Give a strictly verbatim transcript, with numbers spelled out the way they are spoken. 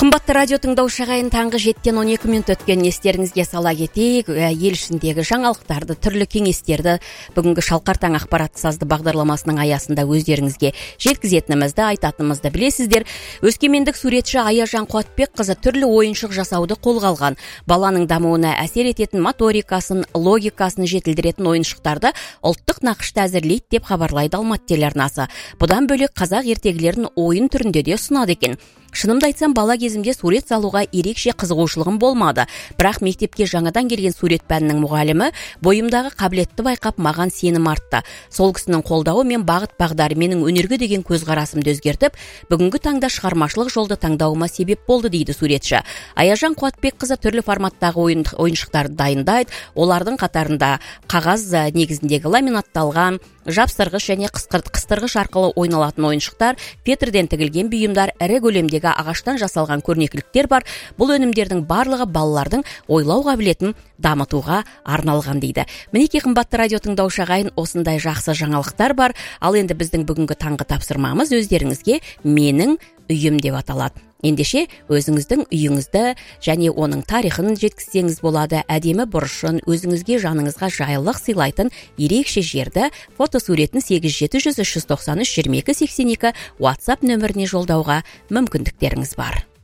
Қымбатты радио тыңдаушы ағайын, таңғы жеттен он екі минут өткен. Естеріңізге сала кетейік, ел ішіндегі жаңалықтарды, түрлі кеңестерді бүгінгі Шалқар таң ақпарат сазды бағдарламасының аясында өздеріңізге жеткізетінімізді, айтатынымызды білесіздер. Өскемендік суретші Аяжан Қуатбекқызы түрлі ойыншық жасауды қолға алған. Баланың дамуына әсер ететін моторикасын, логикасын жетілдіретін ойыншықтарды ұлттық нақышта әзірлейді деп хабарлайды Алматы телеарнасы. Бұдан бөлек қазақ ертегілерін ойын түрінде де ұсынады екен. Шынымды айтсам, бала кезімде сурет салуға ерекше қызығушылығым болмады. Бірақ мектепке жаңадан келген сурет пәнінің мұғалімі бойымдағы қабілетті байқап маған сенім артты. Сол кісінің қолдауы мен бағыт-бағдары менің өнерге деген көзқарасымды өзгертіп, бүгінгі таңда шығармашылық жолды таңдауыма себеп болды, дейді суретші. Аяжан Қуатбекқызы түрлі форматтағы ойын, ойыншықтарды дайындайды. Олардың қатарында қағаз негізіндегі ламинатталған, жапсырғыш және қыстырғыш арқылы ойналатын ойыншықтар, фетрден тігілген бұйымдар, ірі көлемдегі ағаштан жасалған көрнекіліктер бар. Бұл өнімдердің барлығы балалардың ойлау қабілетін дамытуға арналған, дейді. Мінекей қымбатты радио тыңдаушы ағайын, осындай жақсы жаңалықтар бар. Ал енді біздің бүгінгі таңғы тапсырмамыз өздеріңізге менің үйім деп аталады. Ендеше өзіңіздің үйіңізді және оның тарихын жеткізсеңіз болады. Әдемі бұрышын, өзіңізге жаныңызға жайлылық сыйлайтын ерекше жерді фотосуретін сегіз жеті жүз үш жүз тоқсан үш жиырма екі сексен екі WhatsApp нөміріне жолдауға мүмкіндіктеріңіз бар.